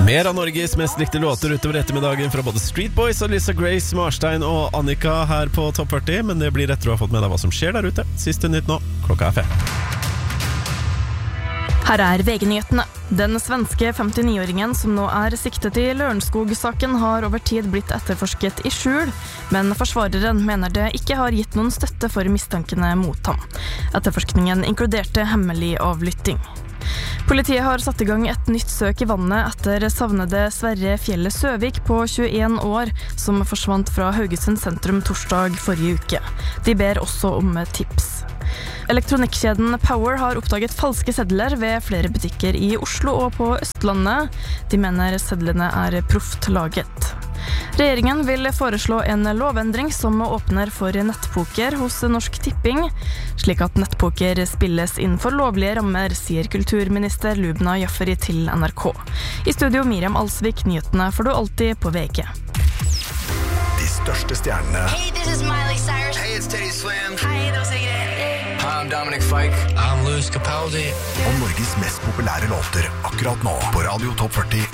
Mer av Norges mest likte låter utover ettermiddagen fra både Street Boys og Lisa Grace, Marstein og Annika her på Topp 40, men det blir etter å ha fått med deg hva som skjer der ute. Siste nytt nå, klokka 5. Her er VG-nyhetene. Den svenske 59-åringen som nå er siktet i Lørenskog-saken har over tid blitt etterforsket i skjul, men forsvareren mener det ikke har gitt noen støtte for mistankene mot ham. Etterforskningen inkluderte hemmelig avlytting. Politiet har satt i gang et nytt søk i vannet etter savnede Sverre Fjelle Søvik på 21 år, som forsvant fra Haugesund sentrum torsdag forrige uke. De ber også om tips. Elektronikkjeden Power har oppdaget falske sedler ved flere butikker i Oslo og på Østlandet. De mener sedlene er proft laget. Regjeringen vil foreslå en lovendring som åpner for nettpoker hos Norsk Tipping, slik at nettpoker spilles innenfor lovlige rammer, sier kulturminister Lubna Jafferi til NRK. I studio Miriam Alsvik, nyhetene får du alltid på VG. De største stjernene. Hey, this is Miley Cyrus. Hey, it's Teddy Swims. Hei, det er Sigrid. Hi, I'm Dominic Fike. I'm Louis Capaldi. Og Norges mest populære låter akkurat nå på Radio Topp 40.